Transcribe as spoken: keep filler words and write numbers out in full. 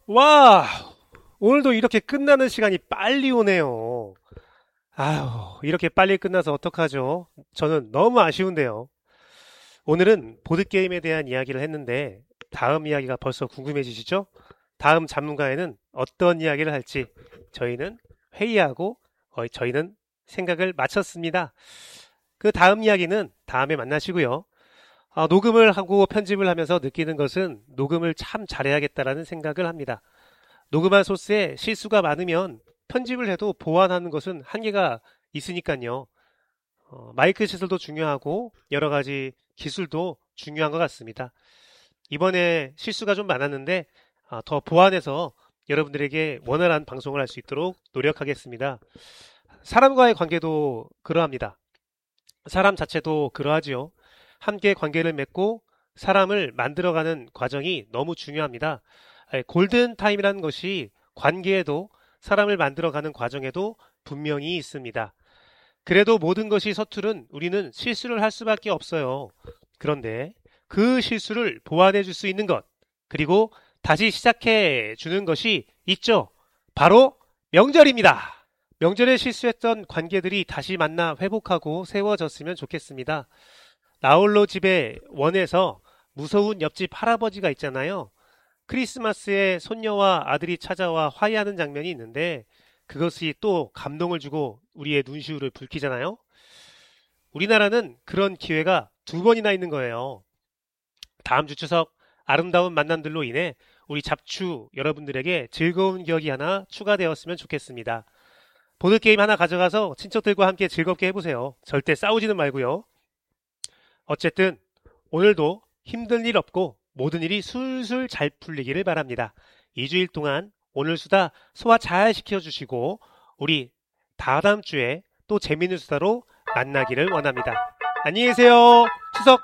와, 오늘도 이렇게 끝나는 시간이 빨리 오네요. 아휴, 이렇게 빨리 끝나서 어떡하죠? 저는 너무 아쉬운데요. 오늘은 보드게임에 대한 이야기를 했는데, 다음 이야기가 벌써 궁금해지시죠? 다음 잡문가에는 어떤 이야기를 할지 저희는 회의하고, 어, 저희는 생각을 마쳤습니다. 그 다음 이야기는 다음에 만나시고요. 아, 녹음을 하고 편집을 하면서 느끼는 것은 녹음을 참 잘해야겠다라는 생각을 합니다. 녹음한 소스에 실수가 많으면 편집을 해도 보완하는 것은 한계가 있으니까요. 어, 마이크 시설도 중요하고 여러 가지 기술도 중요한 것 같습니다. 이번에 실수가 좀 많았는데 아, 더 보완해서 여러분들에게 원활한 방송을 할 수 있도록 노력하겠습니다. 사람과의 관계도 그러합니다. 사람 자체도 그러하지요. 함께 관계를 맺고 사람을 만들어가는 과정이 너무 중요합니다. 골든 타임이라는 것이 관계에도 사람을 만들어가는 과정에도 분명히 있습니다. 그래도 모든 것이 서투른 우리는 실수를 할 수밖에 없어요. 그런데 그 실수를 보완해 줄 수 있는 것, 그리고 다시 시작해 주는 것이 있죠. 바로 명절입니다. 명절에 실수했던 관계들이 다시 만나 회복하고 세워졌으면 좋겠습니다. 나홀로 집에 원에서 무서운 옆집 할아버지가 있잖아요. 크리스마스에 손녀와 아들이 찾아와 화해하는 장면이 있는데 그것이 또 감동을 주고 우리의 눈시울을 붉히잖아요. 우리나라는 그런 기회가 두 번이나 있는 거예요. 다음 주 추석 아름다운 만남들로 인해 우리 잡추 여러분들에게 즐거운 기억이 하나 추가되었으면 좋겠습니다. 보드게임 하나 가져가서 친척들과 함께 즐겁게 해보세요. 절대 싸우지는 말고요. 어쨌든 오늘도 힘든 일 없고 모든 일이 술술 잘 풀리기를 바랍니다. 이 주일 동안 오늘 수다 소화 잘 시켜주시고 우리 다다음 주에 또 재밌는 수다로 만나기를 원합니다. 안녕히 계세요.